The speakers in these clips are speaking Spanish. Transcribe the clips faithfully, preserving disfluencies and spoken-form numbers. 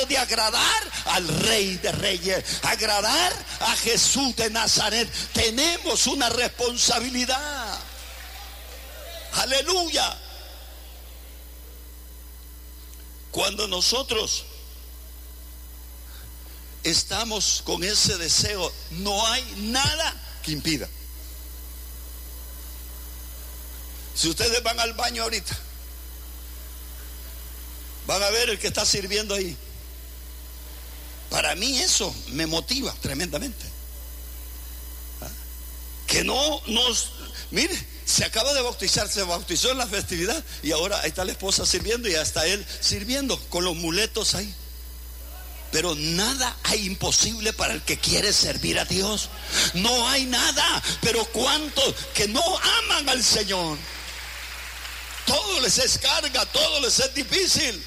de agradar al Rey de Reyes, agradar a Jesús de Nazaret. Tenemos una responsabilidad. Aleluya. Cuando nosotros estamos con ese deseo, no hay nada que impida. Si ustedes van al baño ahorita, van a ver el que está sirviendo ahí. Para mí eso me motiva tremendamente. ¿Ah? Que no nos... Mire, se acaba de bautizar, se bautizó en la festividad y ahora ahí está la esposa sirviendo y hasta él sirviendo con los muletos ahí. Pero nada hay imposible para el que quiere servir a Dios. No hay nada. Pero cuántos que no aman al Señor, todo les es carga, todo les es difícil.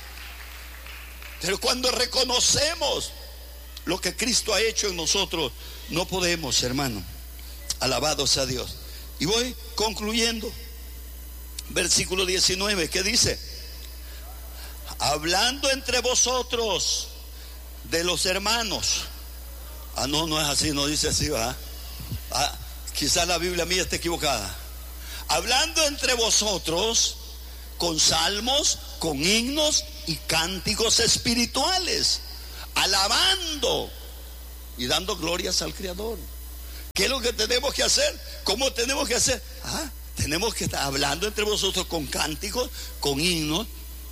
Pero cuando reconocemos lo que Cristo ha hecho en nosotros, no podemos, hermano. Alabado sea Dios. Y voy concluyendo. Versículo diecinueve, ¿qué dice? Hablando entre vosotros de los hermanos. Ah, no, no es así, no dice así, ¿verdad? Ah, quizás la Biblia mía esté equivocada. Hablando entre vosotros con salmos, con himnos y cánticos espirituales, alabando y dando glorias al Creador. ¿Qué es lo que tenemos que hacer? ¿Cómo tenemos que hacer? Ah, tenemos que estar hablando entre vosotros con cánticos, con himnos,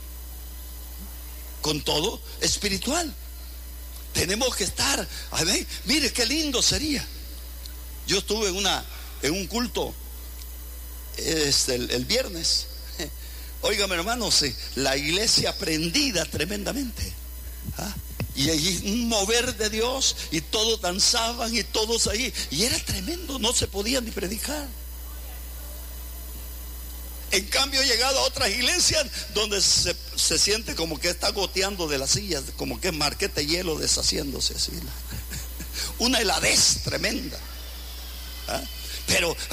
con todo espiritual. Tenemos que estar, a ver, mire qué lindo sería. Yo estuve en una en un culto este, el, el viernes. Óigame, hermanos, la iglesia prendida tremendamente. ¿Ah? Y allí un mover de Dios y todos danzaban y todos ahí. Y era tremendo, no se podía ni predicar. En cambio he llegado a otras iglesias donde se, se siente como que está goteando de las sillas, como que es marquete de hielo deshaciéndose así. Una heladez tremenda. ¿Ah? Pero